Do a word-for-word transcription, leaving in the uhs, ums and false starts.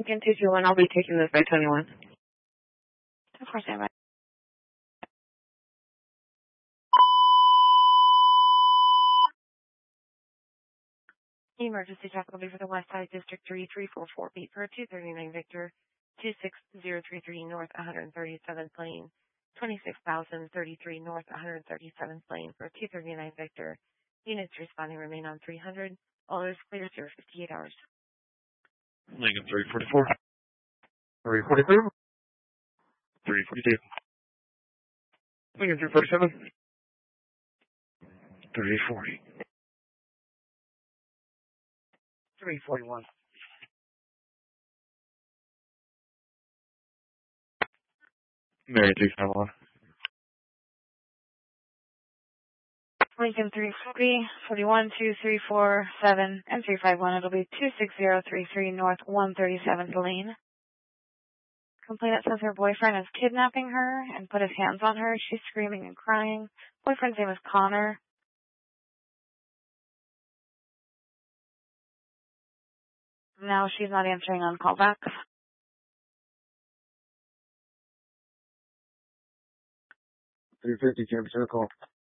Lincoln two two one, I'll be taking this by twenty-one. Of course, I might. Emergency check will be for the West Side District three three four four, beat for two thirty-nine Victor, two six zero three three North one thirty-seventh Lane, twenty-six thousand thirty-three North one thirty-seventh Lane for two thirty-nine Victor. Units responding remain on three hundred. All is clear through fifty-eight hours. Lincoln three forty-four. three forty-two. three forty-two. Lincoln three forty-seven. three forty. three forty-one. Mary three five one. Lincoln three forty, forty-one, two three four seven, and three five one. It'll be two six zero three three North one thirty-seventh Lane. Complainant says her boyfriend is kidnapping her and put his hands on her. She's screaming and crying. Boyfriend's name is Connor. Now she's not answering on callback. three fifty, Campus Circle.